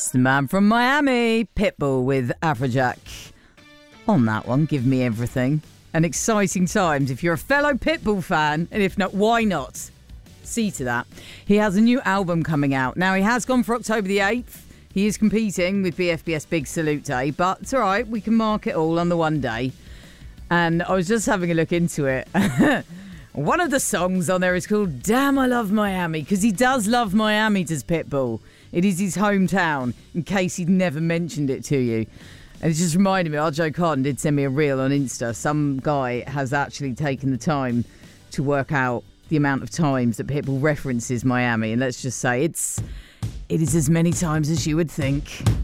It's the man from Miami, Pitbull with Afrojack. On that one, give me everything. And exciting times if you're a fellow Pitbull fan, and if not, why not? See to that. He has a new album coming out. Now, he has gone for October the 8th. He is competing with BFBS Big Salute Day, but it's all right. We can mark it all on the one day. And I was just having a look into it. One of the songs on there is called Damn I Love Miami, because he does love Miami, does Pitbull. It is his hometown, in case he'd never mentioned it to you. And it just reminded me, Arjo Khan did send me a reel on Insta. Some guy has actually taken the time to work out the amount of times that Pitbull references Miami. And let's just say it is as many times as you would think.